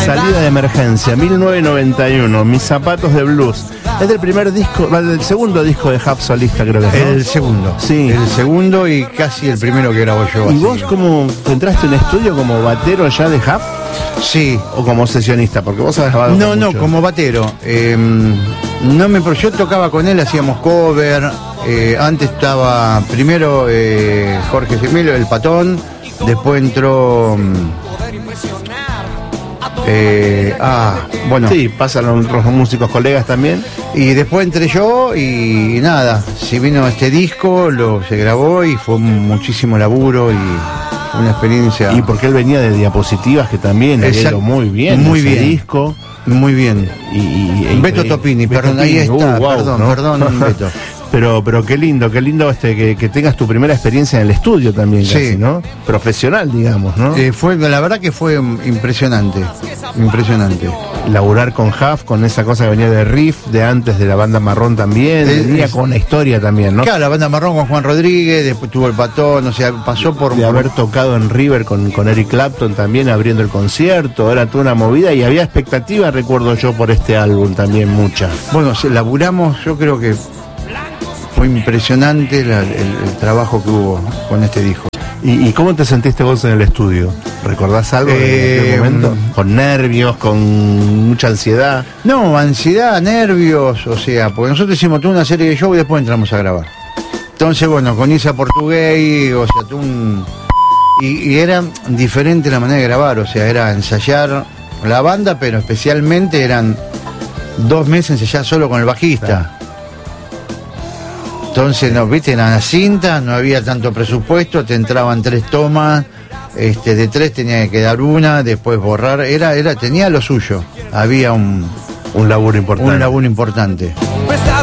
Salida de emergencia, 1991, Mis zapatos de blues. Es del primer disco, del segundo disco de Huff solista, creo que es, ¿no? El segundo. Sí. El segundo y casi el primero que grabo yo. ¿Y vos cómo entraste en estudio como batero ya de Huff? Sí. ¿O como sesionista? Porque vos has grabado. No, como batero. Yo tocaba con él, hacíamos cover. Antes estaba primero Jorge Gemelo, el Patón. Después entró. Bueno. Sí, pasan otros músicos colegas también. Y después entré yo y nada. Si vino este disco, se grabó y fue muchísimo laburo y una experiencia. Y porque él venía de Diapositivas, que también le quedó muy bien. Muy ese bien. Disco. Muy bien. Beto Topini, perdón, ahí está. Perdón, Beto. Pero qué lindo que tengas tu primera experiencia en el estudio también, sí. Casi, ¿no? Profesional, digamos, ¿no? La verdad que fue impresionante. Laburar con Huff, con esa cosa que venía de riff, de antes de la Banda Marrón también, venía con una historia también, ¿no? Claro, la Banda Marrón con Juan Rodríguez, después tuvo el Patón, o sea, pasó por... De haber tocado en River con Eric Clapton también, abriendo el concierto, era toda una movida y había expectativa, recuerdo yo, por este álbum también, mucha. Bueno, laburamos, yo creo que fue impresionante el trabajo que hubo con este disco. ¿Y cómo te sentiste vos en el estudio? ¿Recordás algo de aquel momento? ¿Con nervios, con mucha ansiedad? No, ansiedad, nervios, o sea, porque nosotros hicimos toda una serie de shows y después entramos a grabar. Entonces, bueno, con Isa Portugués, o sea, y era diferente la manera de grabar, o sea, era ensayar la banda, pero especialmente eran 2 meses ensayar solo con el bajista. Claro. Entonces, no, viste, en la cinta no había tanto presupuesto, te entraban 3 tomas, de 3 tenía que quedar una, después borrar, tenía lo suyo, había un laburo importante.